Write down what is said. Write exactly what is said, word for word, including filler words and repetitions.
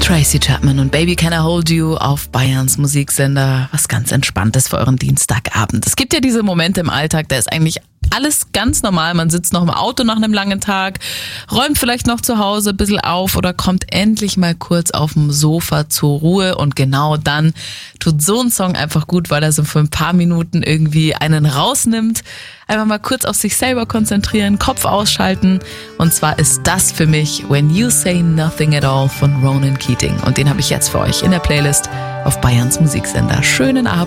Tracy Chapman und Baby Can I Hold You auf Bayerns Musiksender. Was ganz Entspanntes für euren Dienstagabend. Es gibt ja diese Momente im Alltag, da ist eigentlich alles ganz normal. Man sitzt noch im Auto nach einem langen Tag, räumt vielleicht noch zu Hause ein bisschen auf oder kommt endlich mal kurz auf dem Sofa zur Ruhe. Und genau dann tut so ein Song einfach gut, weil er so für ein paar Minuten irgendwie einen rausnimmt. Einfach mal kurz auf sich selber konzentrieren, Kopf ausschalten. Und zwar ist das für mich When You Say Nothing at All von Ronan Keating. Und den habe ich jetzt für euch in der Playlist auf Bayerns Musiksender. Schönen Abend.